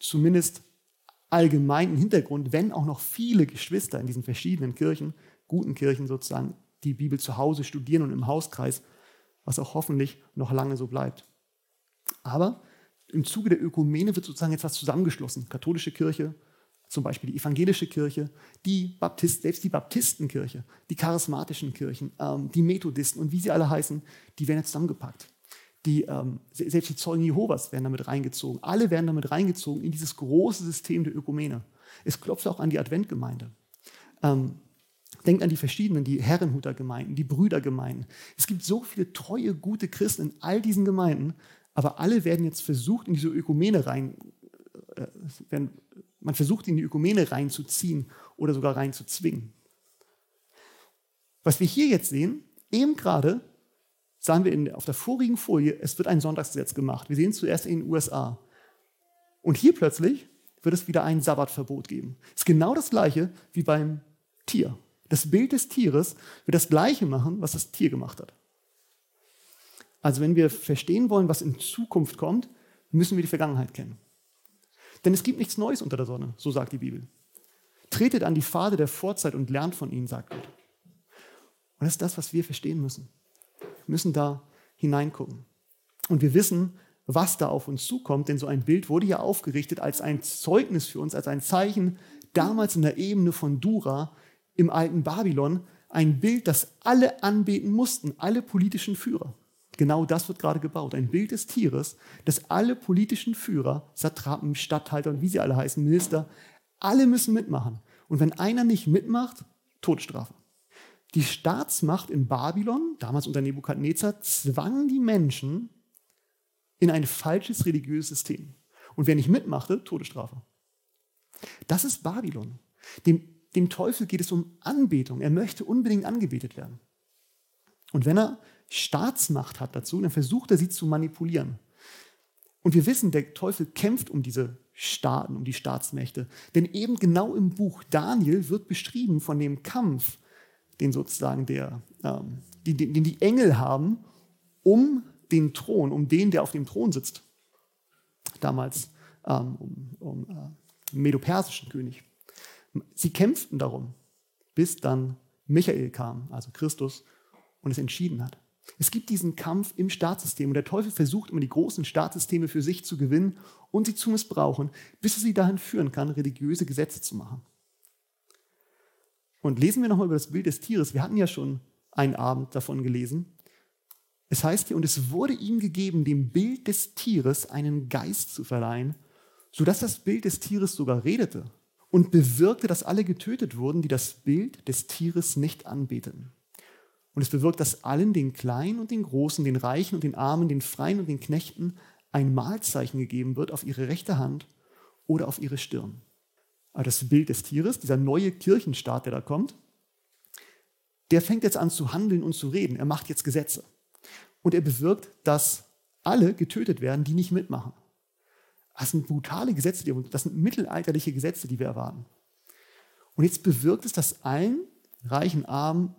zumindest allgemeinen Hintergrund, wenn auch noch viele Geschwister in diesen verschiedenen Kirchen, guten Kirchen sozusagen, die Bibel zu Hause studieren und im Hauskreis, was auch hoffentlich noch lange so bleibt. Aber im Zuge der Ökumene wird sozusagen jetzt was zusammengeschlossen. Katholische Kirche, zum Beispiel die evangelische Kirche, selbst die Baptistenkirche, die charismatischen Kirchen, die Methodisten und wie sie alle heißen, die werden jetzt zusammengepackt. Selbst die Zeugen Jehovas werden damit reingezogen. Alle werden damit reingezogen in dieses große System der Ökumene. Es klopft auch an die Adventgemeinde. Denkt an die verschiedenen, die Herrenhuter Gemeinden, die Brüdergemeinden. Es gibt so viele treue, gute Christen in all diesen Gemeinden, aber alle werden jetzt versucht, in diese Ökumene man versucht, in die Ökumene reinzuziehen oder sogar reinzuzwingen. Was wir hier jetzt sehen, eben gerade, sahen wir auf der vorigen Folie, es wird ein Sonntagsgesetz gemacht. Wir sehen es zuerst in den USA. Und hier plötzlich wird es wieder ein Sabbatverbot geben. Es ist genau das Gleiche wie beim Tier. Das Bild des Tieres wird das Gleiche machen, was das Tier gemacht hat. Also wenn wir verstehen wollen, was in Zukunft kommt, müssen wir die Vergangenheit kennen. Denn es gibt nichts Neues unter der Sonne, so sagt die Bibel. Tretet an die Pfade der Vorzeit und lernt von ihnen, sagt Gott. Und das ist das, was wir verstehen müssen. Wir müssen da hineingucken. Und wir wissen, was da auf uns zukommt, denn so ein Bild wurde ja aufgerichtet als ein Zeugnis für uns, als ein Zeichen, damals in der Ebene von Dura im alten Babylon, ein Bild, das alle anbeten mussten, alle politischen Führer. Genau das wird gerade gebaut, ein Bild des Tieres, das alle politischen Führer, Satrapen, Statthalter und wie sie alle heißen, Minister, alle müssen mitmachen. Und wenn einer nicht mitmacht, Todesstrafe. Die Staatsmacht in Babylon, damals unter Nebukadnezar, zwang die Menschen in ein falsches religiöses System. Und wer nicht mitmachte, Todesstrafe. Das ist Babylon. Dem Teufel geht es um Anbetung. Er möchte unbedingt angebetet werden. Und wenn er Staatsmacht hat dazu, dann versucht er, sie zu manipulieren. Und wir wissen, der Teufel kämpft um diese Staaten, um die Staatsmächte. Denn eben genau im Buch Daniel wird beschrieben von dem Kampf, den sozusagen die Engel haben, um den Thron, um den, der auf dem Thron sitzt. Damals um medo-persischen König. Sie kämpften darum, bis dann Michael kam, also Christus, und es entschieden hat. Es gibt diesen Kampf im Staatssystem und der Teufel versucht immer die großen Staatssysteme für sich zu gewinnen und sie zu missbrauchen, bis er sie dahin führen kann, religiöse Gesetze zu machen. Und lesen wir nochmal über das Bild des Tieres. Wir hatten ja schon einen Abend davon gelesen. Es heißt hier, und es wurde ihm gegeben, dem Bild des Tieres einen Geist zu verleihen, sodass das Bild des Tieres sogar redete und bewirkte, dass alle getötet wurden, die das Bild des Tieres nicht anbeteten. Und es bewirkt, dass allen, den Kleinen und den Großen, den Reichen und den Armen, den Freien und den Knechten, ein Mahlzeichen gegeben wird auf ihre rechte Hand oder auf ihre Stirn. Aber das Bild des Tieres, dieser neue Kirchenstaat, der da kommt, der fängt jetzt an zu handeln und zu reden. Er macht jetzt Gesetze. Und er bewirkt, dass alle getötet werden, die nicht mitmachen. Das sind brutale Gesetze, das sind mittelalterliche Gesetze, die wir erwarten. Und jetzt bewirkt es, dass allen, Reichen, Armen,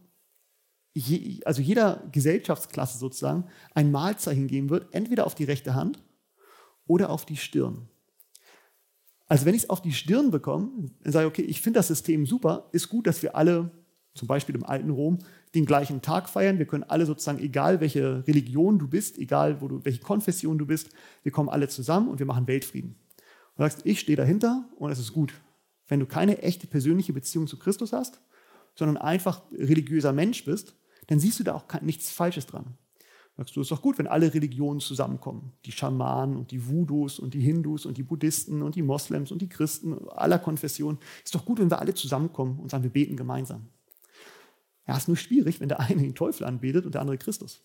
also jeder Gesellschaftsklasse sozusagen, ein Mahlzeichen geben wird, entweder auf die rechte Hand oder auf die Stirn. Also wenn ich es auf die Stirn bekomme, dann sage ich, okay, ich finde das System super, ist gut, dass wir alle, zum Beispiel im alten Rom, den gleichen Tag feiern. Wir können alle sozusagen, egal welche Religion du bist, egal welche Konfession du bist, wir kommen alle zusammen und wir machen Weltfrieden. Und du sagst, ich stehe dahinter und es ist gut. Wenn du keine echte persönliche Beziehung zu Christus hast, sondern einfach religiöser Mensch bist, dann siehst du da auch nichts Falsches dran. Sagst du, es ist doch gut, wenn alle Religionen zusammenkommen. Die Schamanen und die Voodoos und die Hindus und die Buddhisten und die Moslems und die Christen aller Konfessionen. Es ist doch gut, wenn wir alle zusammenkommen und sagen, wir beten gemeinsam. Ja, es ist nur schwierig, wenn der eine den Teufel anbetet und der andere Christus.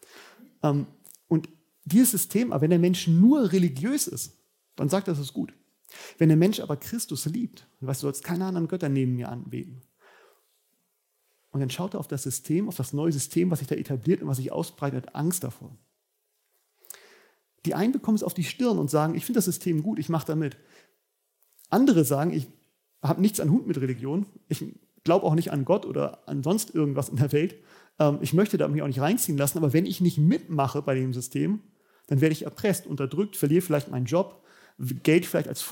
Und dieses System, aber wenn der Mensch nur religiös ist, dann sagt er, das ist gut. Wenn der Mensch aber Christus liebt, dann weißt du, sollst keine anderen Götter neben mir anbeten. Und dann schaut er auf das System, auf das neue System, was sich da etabliert und was sich ausbreitet, hat Angst davor. Die einen bekommen es auf die Stirn und sagen, ich finde das System gut, ich mache da mit. Andere sagen, ich habe nichts an Hut mit Religion, ich glaube auch nicht an Gott oder an sonst irgendwas in der Welt. Ich möchte da mich auch nicht reinziehen lassen, aber wenn ich nicht mitmache bei dem System, dann werde ich erpresst, unterdrückt, verliere vielleicht meinen Job, Geld vielleicht als